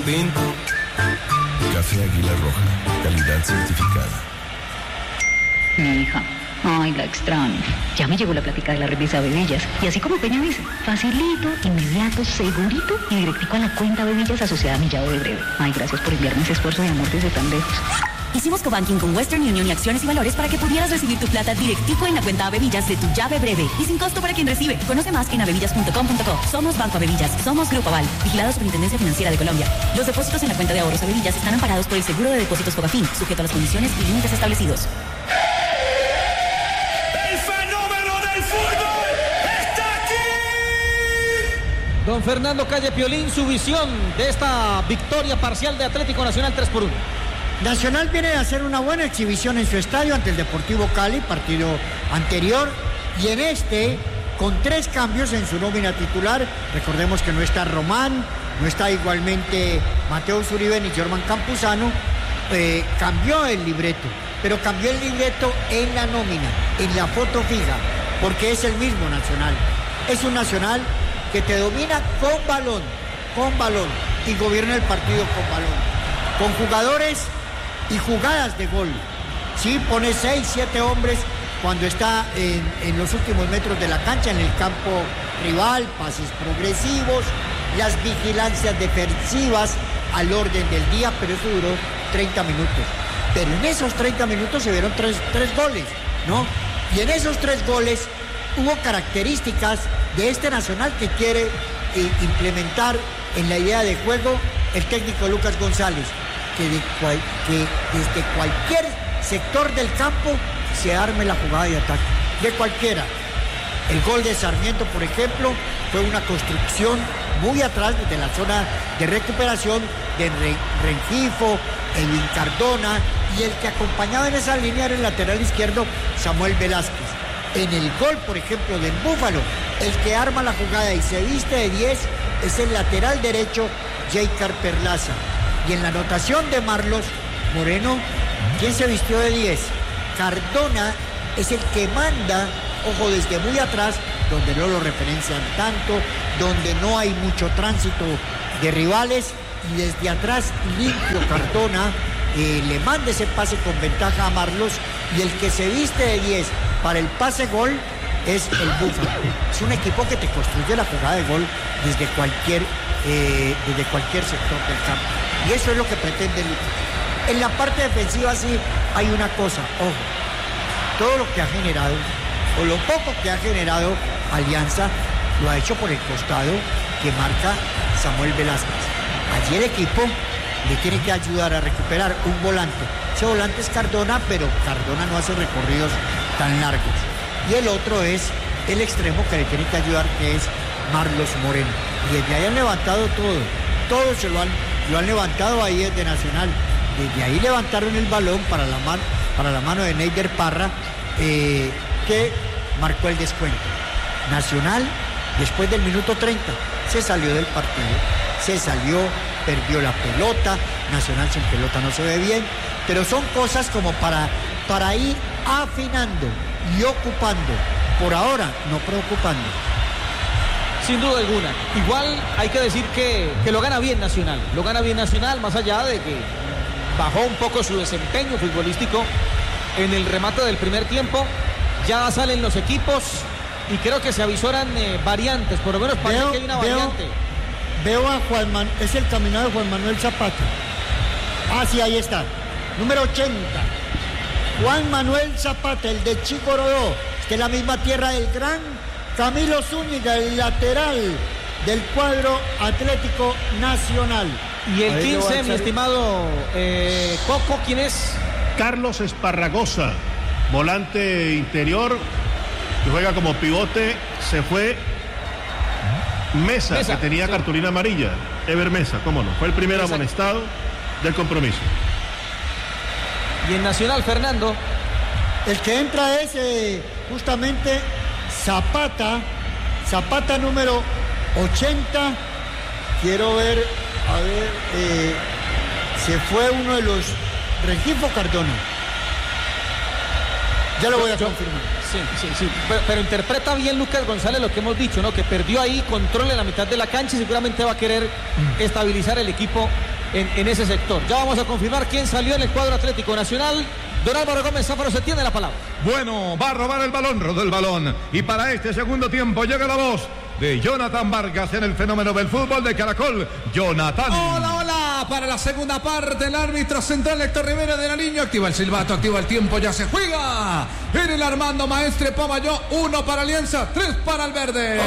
Pinto. Café Águila Roja, calidad certificada. Mi hija, ay, la extraño. Ya me llegó la plática de la Revisa Bebillas. Y así como Peña dice, facilito, inmediato, segurito y directico a la cuenta Bebillas asociada a mi llave de breve. Ay, gracias por enviarme ese esfuerzo de amor desde tan lejos. Hicimos cobanking con Western Union y acciones y valores para que pudieras recibir tu plata directico en la cuenta Bebillas de tu llave breve y sin costo para quien recibe. Conoce más en abebillas.com.co. Somos Banco Abebillas, somos Grupo Aval, vigilado Superintendencia Financiera de Colombia. Los depósitos en la cuenta de ahorros Abebillas están amparados por el seguro de depósitos Fogafín, sujeto a las condiciones y límites establecidos. ¡El fenómeno del fútbol está aquí! Don Fernando Calle Piolín, su visión de esta victoria parcial de Atlético Nacional 3-1. Nacional viene de hacer una buena exhibición en su estadio ante el Deportivo Cali, partido anterior, y en este, con 3 cambios en su nómina titular. Recordemos que no está Román, no está igualmente Mateo Uribe ni Germán Campuzano. Cambió el libreto, pero cambió el libreto en la nómina, en la foto fija, porque es el mismo Nacional. Es un Nacional que te domina con balón, y gobierna el partido con balón, con jugadores y jugadas de gol. Sí, pone 6, 7 hombres cuando está en los últimos metros de la cancha, en el campo rival, pases progresivos, las vigilancias defensivas al orden del día, pero eso duró 30 minutos. Pero en esos 30 minutos se vieron tres goles, ¿no? Y en esos 3 goles hubo características de este Nacional que quiere implementar en la idea de juego el técnico Lucas González. Que desde cualquier sector del campo se arme la jugada de ataque, de cualquiera. El gol de Sarmiento, por ejemplo, fue una construcción muy atrás desde la zona de recuperación de Rengifo, Edwin Cardona, y el que acompañaba en esa línea era el lateral izquierdo Samuel Velázquez. En el gol, por ejemplo, de Búfalo, el que arma la jugada y se viste de 10 es el lateral derecho Jaycar Perlaza. Y en la anotación de Marlos Moreno, ¿quién se vistió de 10? Cardona es el que manda, ojo, desde muy atrás, donde no lo referencian tanto, donde no hay mucho tránsito de rivales, y desde atrás limpio Cardona le manda ese pase con ventaja a Marlos, y el que se viste de 10 para el pase gol es el Búfalo. Es un equipo que te construye la jugada de gol desde cualquier sector del campo. Y eso es lo que pretende Lucas. En la parte defensiva sí hay una cosa, ojo, todo lo que ha generado, o lo poco que ha generado Alianza, lo ha hecho por el costado que marca Samuel Velázquez. Allí el equipo le tiene que ayudar a recuperar un volante. Ese volante es Cardona, pero Cardona no hace recorridos tan largos. Y el otro es el extremo que le tiene que ayudar, que es Marlos Moreno. Y desde ahí han levantado todo se lo han levantado ahí desde Nacional. Desde ahí levantaron el balón para la mano de Neider Parra, que marcó el descuento. Nacional, después del minuto 30, se salió del partido, perdió la pelota. Nacional sin pelota no se ve bien, pero son cosas como para ir afinando y ocupando, por ahora no preocupando. Sin duda alguna. Igual hay que decir que lo gana bien Nacional. Lo gana bien Nacional, más allá de que bajó un poco su desempeño futbolístico en el remate del primer tiempo. Ya salen los equipos y creo que se avisoran variantes. Por lo menos parece que hay una variante. Veo a Juan Manuel, es el caminado de Juan Manuel Zapata. Ah, sí, ahí está. Número 80. Juan Manuel Zapata, el de Chicorodó. De la misma tierra del gran Camilo Zúñiga, el lateral del cuadro Atlético Nacional. Y el 15, mi estimado Coco, ¿quién es? Carlos Esparragosa, volante interior, que juega como pivote. Se fue Mesa, que tenía cartulina amarilla. Ever Mesa, cómo no, fue el primer amonestado del compromiso. Y en Nacional, Fernando, el que entra es justamente Zapata número 80. Quiero ver, se fue uno de los Rengifo Cardona. Ya lo voy a confirmar. Sí. Pero interpreta bien Lucas González lo que hemos dicho, ¿no? Que perdió ahí control en la mitad de la cancha y seguramente va a querer estabilizar el equipo en ese sector. Ya vamos a confirmar quién salió en el cuadro Atlético Nacional. Don Álvaro Gómez Záfaro se tiene la palabra. Bueno, va a robar el balón, rodó el balón. Y para este segundo tiempo llega la voz de Jonathan Vargas en el fenómeno del fútbol de Caracol. Jonathan. Hola, hola. Para la segunda parte, el árbitro central Héctor Rivera de Nariño activa el silbato, activa el tiempo, ya se juega. En el Armando Maestre Pavalló, 1 para Alianza, 3 para el Verde.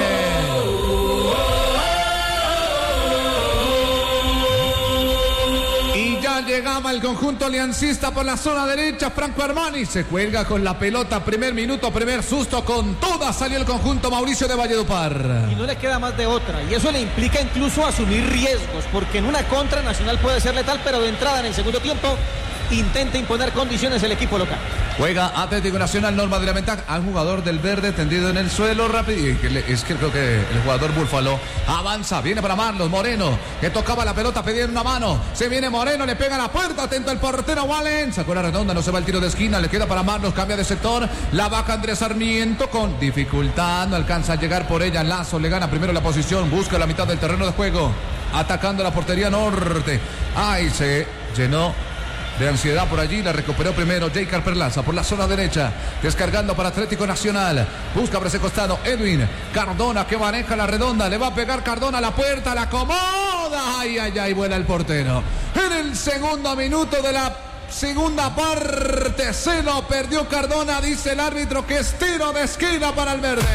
Ya llegaba el conjunto aliancista por la zona derecha. Franco Armani se cuelga con la pelota. Primer minuto, primer susto. Con toda salió el conjunto Mauricio de Valledupar. Y no le queda más de otra. Y eso le implica incluso asumir riesgos. Porque en una contra Nacional puede ser letal. Pero de entrada en el segundo tiempo intenta imponer condiciones el equipo local. Juega Atlético Nacional, norma de la ventaja. Al jugador del Verde tendido en el suelo rápido. Es que creo que el jugador Búfalo avanza, viene para Marlos Moreno, que tocaba la pelota, pedía una mano. Se viene Moreno, le pega a la puerta, atento el portero Wallen. Sacó la redonda, no se va el tiro de esquina, le queda para Marlos, cambia de sector. La baja Andrés Sarmiento con dificultad, no alcanza a llegar por ella. Lazo le gana primero la posición, busca la mitad del terreno de juego, atacando la portería norte. Ay, se llenó de ansiedad por allí, la recuperó primero Jaycar Perlaza por la zona derecha, descargando para Atlético Nacional, busca por ese costado Edwin Cardona, que maneja la redonda, le va a pegar Cardona a la puerta, la acomoda, ay, ay, ay, vuela el portero. En el segundo minuto de la segunda parte se lo perdió Cardona, dice el árbitro que es tiro de esquina para el Verde.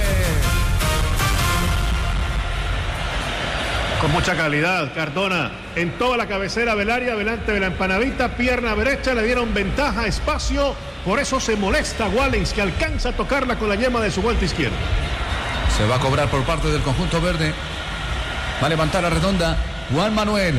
Con mucha calidad, Cardona en toda la cabecera del área, delante de la empanadita, pierna derecha, le dieron ventaja, espacio, por eso se molesta Wallens, que alcanza a tocarla con la yema de su vuelta izquierda. Se va a cobrar por parte del conjunto verde, va a levantar la redonda Juan Manuel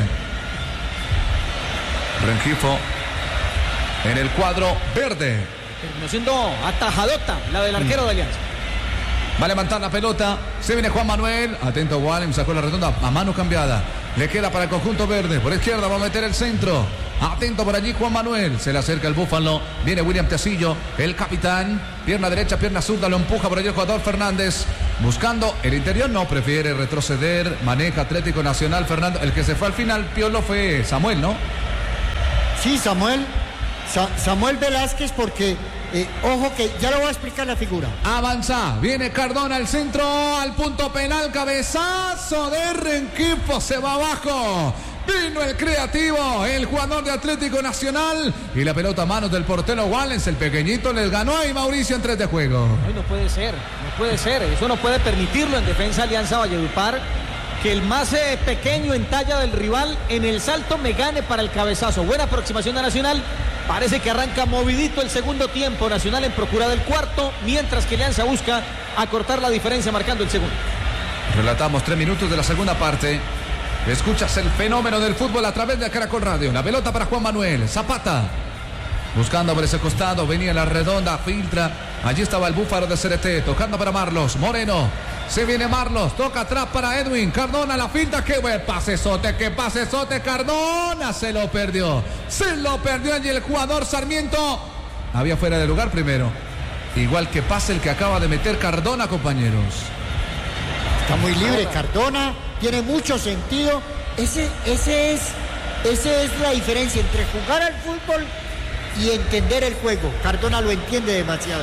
Rengifo en el cuadro verde. Terminó siendo atajadota la del arquero de Alianza. Va a levantar la pelota, se viene Juan Manuel, atento Wallen, sacó la redonda a mano cambiada, le queda para el conjunto verde, por izquierda va a meter el centro, atento por allí Juan Manuel, se le acerca el Búfalo, viene William Tecillo, el capitán, pierna derecha, pierna zurda, lo empuja por allí el jugador Fernández, buscando el interior, no, prefiere retroceder, maneja Atlético Nacional, Fernando, el que se fue al final, Piolo, fue Samuel, ¿no? Sí, Samuel Velázquez, porque ojo que ya le voy a explicar la figura. Avanza, viene Cardona al centro, al punto penal, cabezazo de Rengifo, se va abajo. Vino el creativo, el jugador de Atlético Nacional, y la pelota a manos del portero Wallens, el pequeñito les ganó y Mauricio en 3 de juego. Ay, no puede ser, eso no puede permitirlo en defensa Alianza Valledupar, que el más pequeño en talla del rival en el salto me gane para el cabezazo. Buena aproximación de Nacional. Parece que arranca movidito el segundo tiempo. Nacional en procura del cuarto, mientras que Alianza busca acortar la diferencia marcando el segundo. Relatamos 3 minutos de la segunda parte. Escuchas el fenómeno del fútbol a través de Caracol Radio. La pelota para Juan Manuel Zapata, buscando por ese costado, venía la redonda, filtra. Allí estaba el Búfalo de CRT, tocando para Marlos Moreno. Se viene Marlos, toca atrás para Edwin Cardona, la finta, qué buen pasesote, Cardona se lo perdió allí el jugador Sarmiento. Había fuera de lugar primero, igual que pase el que acaba de meter Cardona, compañeros. Está muy libre Cardona, tiene mucho sentido. Esa es la diferencia entre jugar al fútbol y entender el juego. Cardona lo entiende demasiado.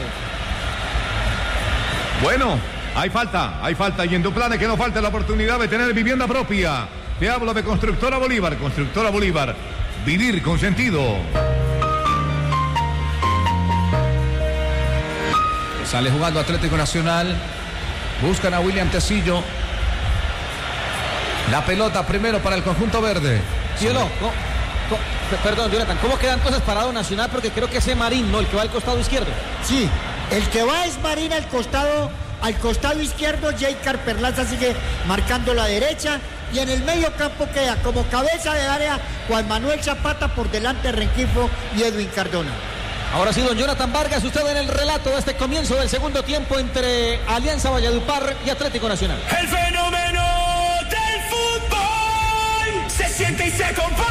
Bueno, hay falta y en Duplane que no falta la oportunidad de tener vivienda propia. Te hablo de Constructora Bolívar, vivir con sentido. Sale jugando Atlético Nacional, buscan a William Tecillo. La pelota primero para el conjunto verde. Perdón, Jonathan, ¿cómo queda entonces parado Nacional? Porque creo que ese Marín, ¿no? El que va al costado izquierdo. Sí, el que va es Marín al costado izquierdo. Jaycar Perlaza sigue marcando la derecha. Y en el medio campo queda como cabeza de área Juan Manuel Zapata, por delante Rengifo y Edwin Cardona. Ahora sí, don Jonathan Vargas, usted en el relato de este comienzo del segundo tiempo entre Alianza Valledupar y Atlético Nacional. El fenómeno del fútbol se siente y se comparte.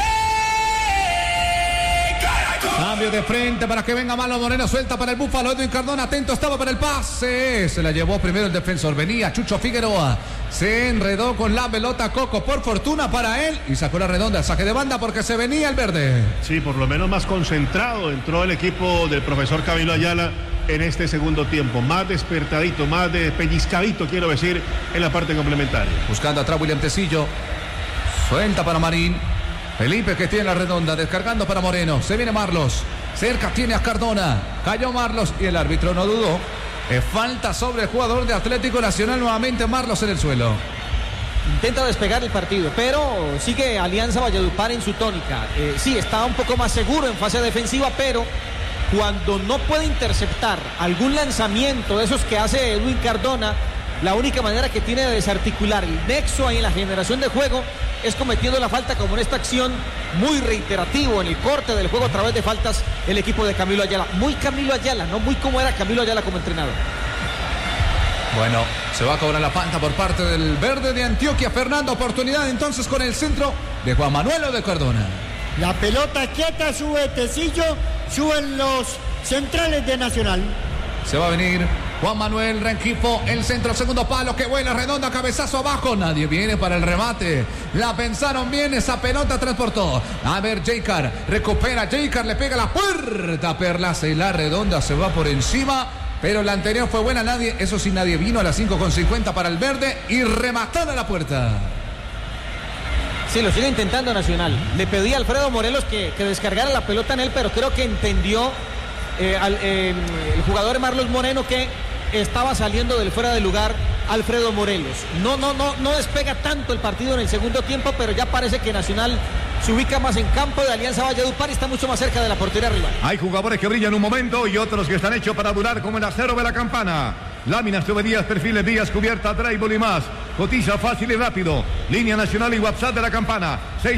Cambio de frente para que venga Marlos Moreno, suelta para el Búfalo, Edwin Cardona, atento estaba para el pase, se la llevó primero el defensor, venía Chucho Figueroa, Se enredó con la pelota Coco, por fortuna para él, y sacó la redonda, saque de banda porque se venía el verde. Sí, por lo menos más concentrado entró el equipo del profesor Camilo Ayala en este segundo tiempo, más despertadito, más pellizcadito, quiero decir, en la parte complementaria. Buscando atrás William Tecillo, suelta para Marín, Felipe que tiene la redonda, descargando para Moreno, se viene Marlos, cerca tiene a Cardona, cayó Marlos y el árbitro no dudó. Falta sobre el jugador de Atlético Nacional, nuevamente Marlos en el suelo. Intenta despegar el partido, pero sigue Alianza Valledupar en su tónica. Sí, está un poco más seguro en fase defensiva, pero cuando no puede interceptar algún lanzamiento de esos que hace Edwin Cardona, la única manera que tiene de desarticular el nexo ahí en la generación de juego es cometiendo la falta, como en esta acción muy reiterativo en el corte del juego a través de faltas el equipo de Camilo Ayala. Muy Camilo Ayala, no muy como era Camilo Ayala como entrenador. Bueno, se va a cobrar la falta por parte del verde de Antioquia. Fernando, oportunidad entonces con el centro de Juan Manuel o de Cardona. La pelota quieta, sube Tecillo, suben los centrales de Nacional. Se va a venir Juan Manuel Rengifo, el centro, segundo palo, que vuela, redonda, cabezazo abajo, nadie viene para el remate, la pensaron bien, esa pelota transportó, a ver, Jaycar, recupera, Jaycar le pega la puerta, Perlaza y la redonda se va por encima, pero la anterior fue buena, nadie, eso sí, nadie vino a las 5:50 para el verde y rematada la puerta. Sí, lo sigue intentando Nacional, le pedí a Alfredo Morelos que descargara la pelota en él, pero creo que entendió el jugador Marlos Moreno que estaba saliendo del fuera de lugar Alfredo Morelos. No despega tanto el partido en el segundo tiempo, pero ya parece que Nacional se ubica más en campo de Alianza Valledupar y está mucho más cerca de la portería rival. Hay jugadores que brillan un momento y otros que están hechos para durar, como el acero de la Campana. Láminas, tuberías, perfiles, vías, cubierta, drywall y más. Cotiza fácil y rápido. Línea nacional y WhatsApp de la Campana.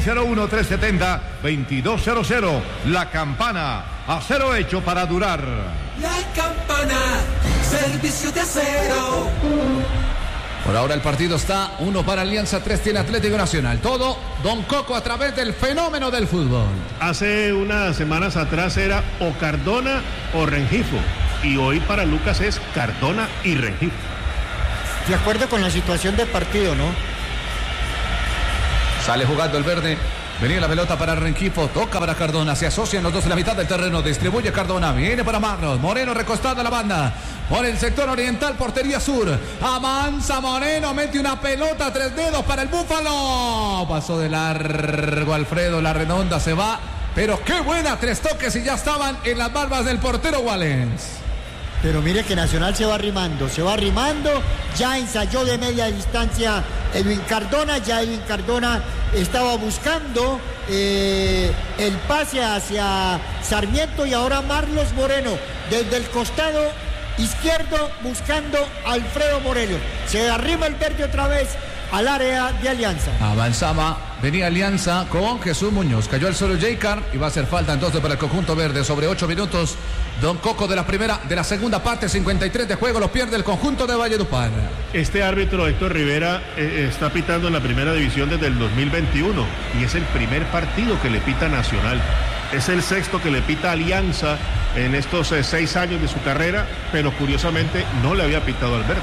601-370-2200. La Campana. Acero hecho para durar. La Campana. Servicio de acero. Por ahora el partido está 1 para Alianza, 3 tiene Atlético Nacional. Todo Don Coco a través del fenómeno del fútbol. Hace unas semanas atrás era o Cardona o Rengifo. Y hoy para Lucas es Cardona y Rengifo. De acuerdo con la situación del partido, ¿no? Sale jugando el verde. Venía la pelota para Rengifo, toca para Cardona, se asocian los dos en la mitad del terreno, distribuye Cardona, viene para Marlos, Moreno recostado a la banda, por el sector oriental, portería sur, avanza Moreno, mete una pelota, 3 dedos para el Búfalo, pasó de largo Alfredo, la redonda se va, pero qué buena, 3 toques y ya estaban en las barbas del portero Wallens. Pero mire que Nacional se va arrimando, ya ensayó de media distancia Edwin Cardona, ya Edwin Cardona estaba buscando el pase hacia Sarmiento y ahora Marlos Moreno desde el costado izquierdo buscando a Alfredo Morelos. Se arrima el verde otra vez al área de Alianza. Avanzaba, venía Alianza con Jesús Muñoz, cayó al suelo Jaycar y va a hacer falta entonces para el conjunto verde sobre 8 minutos. Don Coco de la segunda parte, 53 de juego, lo pierde el conjunto de Valledupar. Este árbitro Héctor Rivera está pitando en la primera división desde el 2021 y es el primer partido que le pita Nacional. Es el 6º que le pita Alianza en estos 6 años de su carrera, pero curiosamente no le había pitado al verde.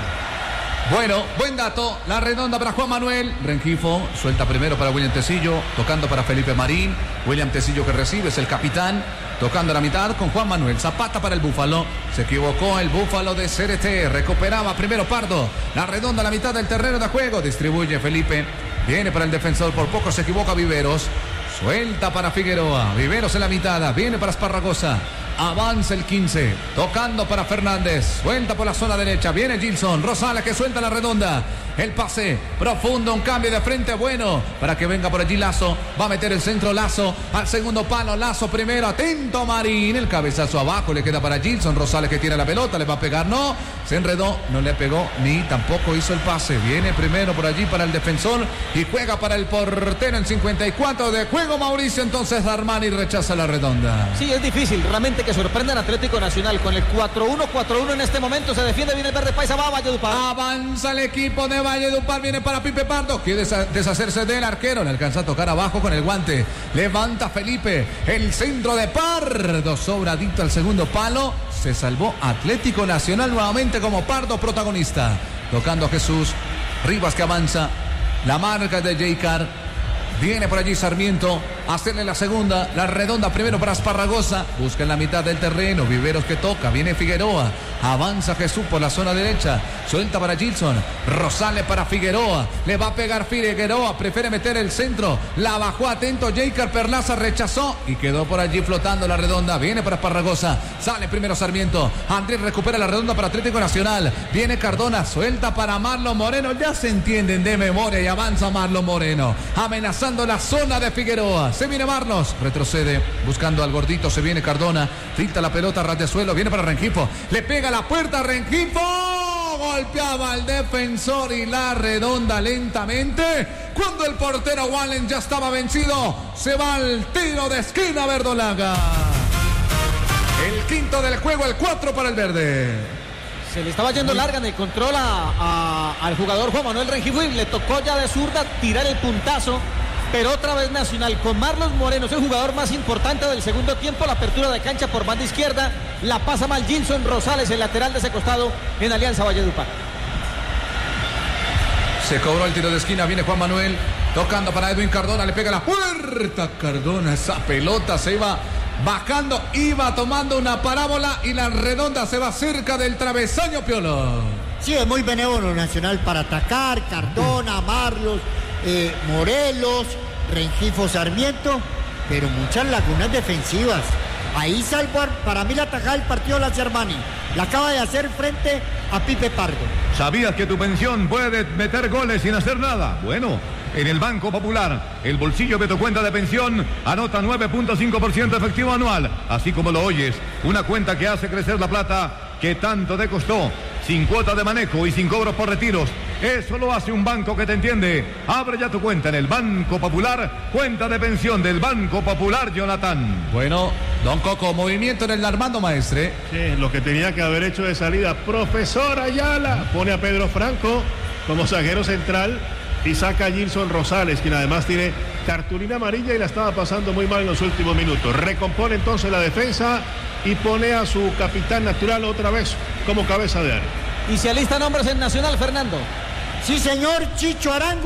Bueno, buen dato, la redonda para Juan Manuel, Rengifo suelta primero para William Tecillo, tocando para Felipe Marín, William Tecillo que recibe, es el capitán, tocando a la mitad con Juan Manuel, Zapata para el Búfalo, se equivocó el Búfalo de CRT, recuperaba primero Pardo, la redonda a la mitad del terreno de juego, distribuye Felipe, viene para el defensor, por poco se equivoca Viveros, suelta para Figueroa, Viveros en la mitad, viene para Esparragosa. Avanza el 15, tocando para Fernández, suelta por la zona derecha, viene Gilson, Rosales que suelta la redonda, el pase profundo, un cambio de frente bueno, para que venga por allí Lazo, va a meter el centro Lazo, al segundo palo, Lazo primero, atento Marín, el cabezazo abajo, le queda para Gilson, Rosales que tiene la pelota, le va a pegar, no, se enredó, no le pegó, ni tampoco hizo el pase, viene primero por allí para el defensor, y juega para el portero en 54 de juego Mauricio, entonces Armani rechaza la redonda. Sí, es difícil, realmente que sorprenda al Atlético Nacional con el 4-1 en este momento, se defiende bien el verde paisa, va a Valledupar. Avanza el equipo de Valledupar, viene para Pipe Pardo, quiere deshacerse del arquero, le alcanza a tocar abajo con el guante, levanta Felipe, el centro de Pardo, sobradito al segundo palo, se salvó Atlético Nacional nuevamente como Pardo protagonista, tocando a Jesús, Rivas que avanza. La marca de J-Car. Viene por allí Sarmiento. Hacerle la segunda. La redonda primero para Esparragosa. Busca en la mitad del terreno. Viveros que toca. Viene Figueroa. Avanza Jesús por la zona derecha. Suelta para Gilson. Rosales para Figueroa. Le va a pegar Figueroa. Prefiere meter el centro. La bajó atento J-Car. Perlaza rechazó. Y quedó por allí flotando la redonda. Viene para Esparragosa. Sale primero Sarmiento. Andrés recupera la redonda para Atlético Nacional. Viene Cardona. Suelta para Marlon Moreno. Ya se entienden de memoria. Y avanza Marlon Moreno. Amenazando la zona de Figueroa. Se viene Marlos. Retrocede. Buscando al gordito. Se viene Cardona. Filtra la pelota. Ras de suelo. Viene para Rengifo. Le pega la puerta Rengifo. Golpeaba al defensor y la redonda lentamente. Cuando el portero Wallen ya estaba vencido. Se va al tiro de esquina verdolaga. El quinto del juego. El 4 para el verde. Se le estaba yendo larga en el control al jugador Juan Manuel Rengifo y le tocó ya de zurda tirar el puntazo. Pero otra vez Nacional con Marlos Moreno, es el jugador más importante del segundo tiempo. La apertura de cancha por banda izquierda. La pasa mal Gilson Rosales, el lateral de ese costado en Alianza Valledupar. Se cobró el tiro de esquina. Viene Juan Manuel tocando para Edwin Cardona. Le pega la puerta Cardona. Esa pelota se iba bajando. Iba tomando una parábola y la redonda se va cerca del travesaño Piolo. Sí, es muy benévolo Nacional para atacar. Cardona, Marlos, Morelos, Rengifo, Sarmiento, pero muchas lagunas defensivas. Ahí salvo para mí la tajada del partido la Germani. La acaba de hacer frente a Pipe Pardo. ¿Sabías que tu pensión puede meter goles sin hacer nada? Bueno, en el Banco Popular, el bolsillo de tu cuenta de pensión anota 9.5% efectivo anual. Así como lo oyes, una cuenta que hace crecer la plata que tanto te costó, sin cuota de manejo y sin cobros por retiros. Eso lo hace un banco que te entiende. Abre ya tu cuenta en el Banco Popular, cuenta de pensión del Banco Popular, Jonathan. Bueno, don Coco, movimiento en el Armando Maestre. Sí, lo que tenía que haber hecho de salida, profesor Ayala, pone a Pedro Franco como zaguero central y saca a Gilson Rosales, quien además tiene cartulina amarilla y la estaba pasando muy mal en los últimos minutos. Recompone entonces la defensa y pone a su capitán natural otra vez como cabeza de área. Y se alistan nombres en Nacional, Fernando. Sí, señor, Chicho Arango,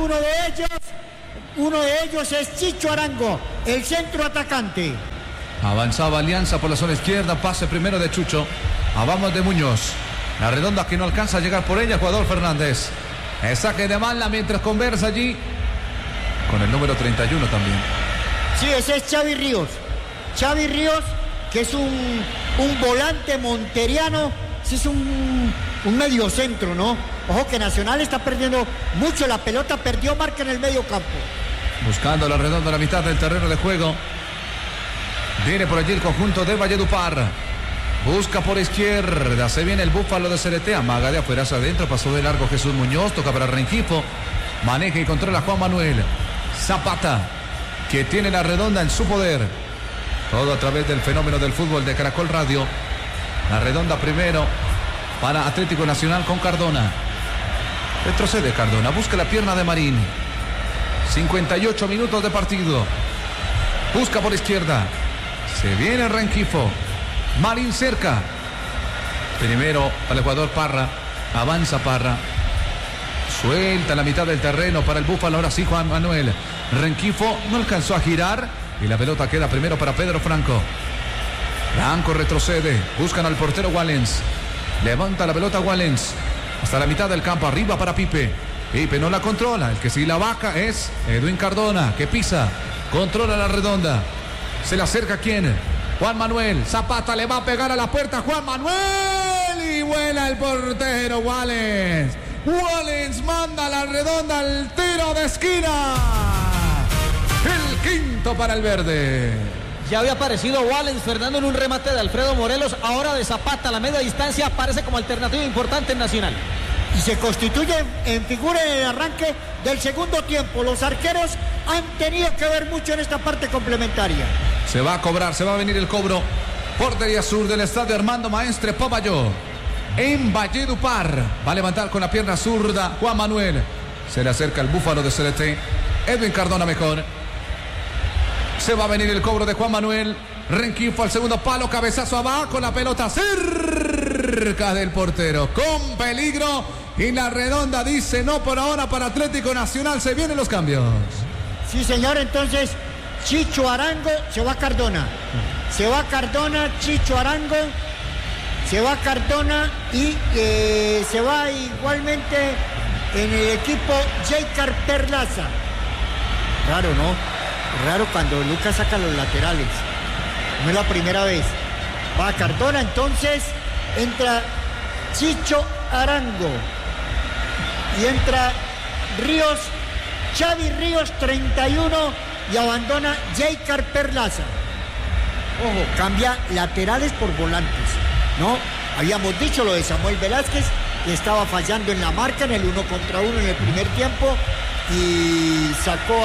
uno de ellos es Chicho Arango, el centro atacante. Avanzaba Alianza por la zona izquierda, pase primero de Chucho, vamos de Muñoz. La redonda que no alcanza a llegar por ella, jugador Fernández. El saque de mala mientras conversa allí con el número 31 también. Sí, ese es Xavi Ríos. Xavi Ríos, que es un volante monteriano, sí es un mediocentro, ¿no? Ojo que Nacional está perdiendo mucho la pelota, perdió marca en el medio campo. Buscando la redonda a la mitad del terreno de juego. Viene por allí el conjunto de Valledupar. Busca por izquierda, se viene el Búfalo de CRT, amaga de afuera hacia adentro, pasó de largo Jesús Muñoz, toca para Rengifo, maneja y controla Juan Manuel Zapata, que tiene la redonda en su poder. Todo a través del fenómeno del fútbol de Caracol Radio. La redonda primero para Atlético Nacional con Cardona. Retrocede Cardona, busca la pierna de Marín. 58 minutos de partido. Busca por izquierda. Se viene Rengifo. Marín cerca. Primero al jugador Parra. Avanza Parra. Suelta la mitad del terreno para el Búfalo. Ahora sí Juan Manuel. Rengifo no alcanzó a girar. Y la pelota queda primero para Pedro Franco. Franco retrocede. Buscan al portero Wallens. Levanta la pelota Wallens. Hasta la mitad del campo. Arriba para Pipe. Pipe no la controla. El que sí la baja es Edwin Cardona. Que pisa. Controla la redonda. Se le acerca ¿quién? Juan Manuel. Zapata le va a pegar a la puerta. Juan Manuel. Y vuela el portero Wallens. Wallens manda la redonda al tiro de esquina. El quinto para el verde. Ya había aparecido Wallens, Fernando, en un remate de Alfredo Morelos. Ahora de Zapata a la media distancia aparece como alternativa importante en Nacional. Y se constituye en figura en el arranque del segundo tiempo. Los arqueros han tenido que ver mucho en esta parte complementaria. Se va a cobrar, se va a venir el cobro. Portería sur del estadio Armando Maestre Popayó. En Valledupar. Va a levantar con la pierna zurda Juan Manuel. Se le acerca el Búfalo de CDT. Edwin Cardona mejor. Se va a venir el cobro de Juan Manuel. Rengifo al segundo palo. Cabezazo abajo. La pelota cerca del portero. Con peligro. Y la redonda dice no por ahora para Atlético Nacional. Se vienen los cambios. Sí, señor, entonces Chicho Arango, se va Cardona. Se va Cardona, Chicho Arango, se va Cardona y se va igualmente en el equipo Jeicar Perlaza. Raro, ¿no? Raro cuando Lucas saca los laterales. No es la primera vez. Va Cardona, entonces entra Chicho Arango y entra Ríos, Xavi Ríos 31 y abandona Jeicar Perlaza. Ojo, cambia laterales por volantes, ¿no? Habíamos dicho lo de Samuel Velázquez, que estaba fallando en la marca en el 1 contra 1 en el primer tiempo y sacó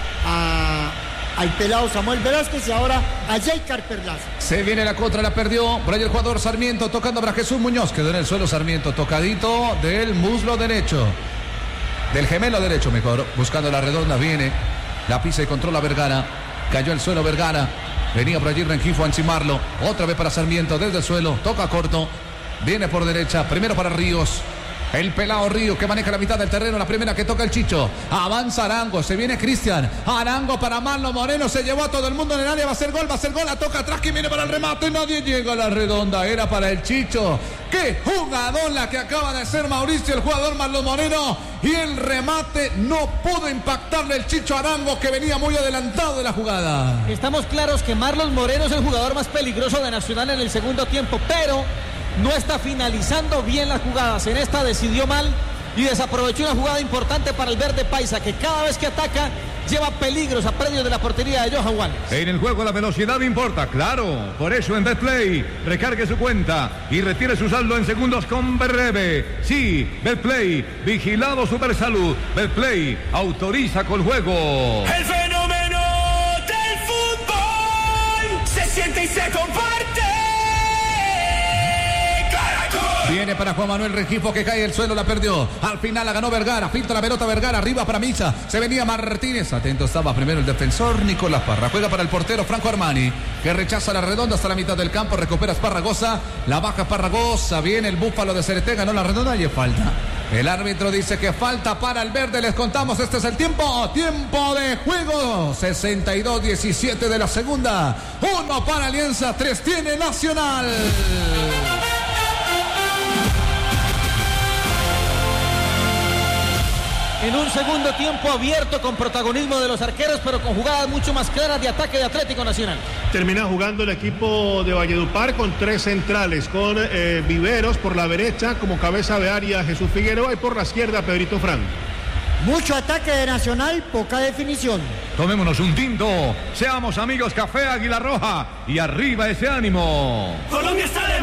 al pelado Samuel Velázquez y ahora a Jeicar Perlaza. Se viene la contra, la perdió. Por ahí el jugador Sarmiento tocando para Jesús Muñoz. Quedó en el suelo Sarmiento, tocadito del muslo derecho. Del gemelo derecho, mejor. Buscando la redonda, viene. La pisa y controla Vergara. Cayó al suelo Vergara. Venía por allí Rengifo a encimarlo. Otra vez para Sarmiento desde el suelo. Toca corto. Viene por derecha. Primero para Ríos. El pelado Ríos que maneja la mitad del terreno. La primera que toca el Chicho. Avanza Arango. Se viene Cristian. Arango para Marlon Moreno. Se llevó a todo el mundo en el área. Va a hacer gol. Va a hacer gol. La toca atrás. Que viene para el remate. Nadie llega a la redonda. Era para el Chicho. ¡Qué jugador la que acaba de hacer Mauricio! El jugador Marlon Moreno. Y el remate no pudo impactarle el Chicho Arango, que venía muy adelantado de la jugada. Estamos claros que Marlon Moreno es el jugador más peligroso de Nacional en el segundo tiempo, pero no está finalizando bien las jugadas. En esta decidió mal y desaprovechó una jugada importante para el verde paisa, que cada vez que ataca lleva peligros a predios de la portería de Johan Wallace. En el juego la velocidad importa, claro. Por eso en Betplay recargue su cuenta y retire su saldo en segundos con Breve. Sí, Betplay, vigilado Supersalud. Betplay autoriza con juego. El fenómeno del fútbol se siente y se comparte. Viene para Juan Manuel Rengifo, que cae al suelo, la perdió. Al final la ganó Vergara, filtra la pelota Vergara, arriba para Misa. Se venía Martínez, atento estaba primero el defensor Nicolás Parra. Juega para el portero Franco Armani, que rechaza la redonda hasta la mitad del campo. Recupera Esparragosa, la baja Esparragosa. Viene el búfalo de Cereté, ganó la redonda y es falta. El árbitro dice que falta para el verde. Les contamos, este es el tiempo de juego. 62-17 de la segunda. 1 para Alianza, 3 tiene Nacional. En un segundo tiempo abierto con protagonismo de los arqueros, pero con jugadas mucho más claras de ataque de Atlético Nacional. Termina jugando el equipo de Valledupar con 3 centrales, con Viveros por la derecha como cabeza de área Jesús Figueroa y por la izquierda Pedrito Frank. Mucho ataque de Nacional, poca definición. Tomémonos un tinto, seamos amigos Café Águila Roja y arriba ese ánimo. Colombia está de